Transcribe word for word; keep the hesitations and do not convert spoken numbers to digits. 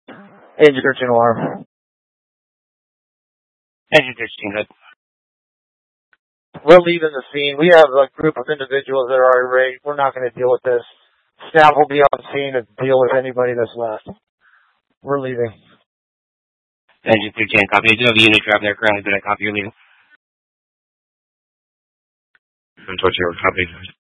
Engine thirteen alarm. Engine thirteen, good. We're leaving the scene. We have a group of individuals that are irate. We're not going to deal with this. Staff will be on scene to deal with anybody that's left. We're leaving. Engine thirteen, copy. I do have a unit drive there currently, but I copy your leaving. I'm torture, copy.